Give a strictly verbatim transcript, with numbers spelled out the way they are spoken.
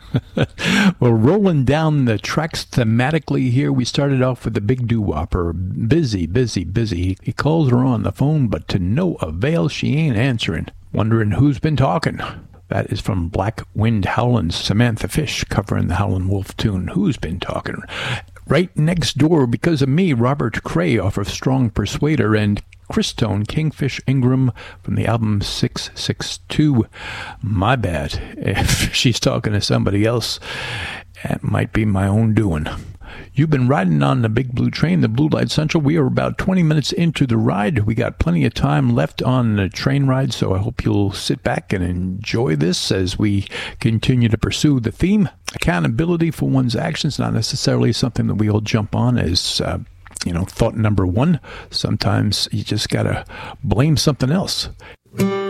Well, rolling down the tracks thematically here, we started off with the big doo-wopper. Busy, busy, busy. He calls her on the phone, but to no avail, she ain't answering. Wondering who's been talking. That is from Black Wind Howlin's Samantha Fish, covering the Howlin' Wolf tune, Who's Been Talking? Right next door, because of me, Robert Cray off of Strong Persuader, and Christone Kingfish Ingram from the album six six two. My bad. If she's talking to somebody else, it might be my own doing. You've been riding on the Big Blue Train, the Blue Light Central. We are about twenty minutes into the ride. We got plenty of time left on the train ride, so I hope you'll sit back and enjoy this as we continue to pursue the theme. Accountability for one's actions, not necessarily something that we all jump on as uh, you know, thought number one. Sometimes you just got to blame something else.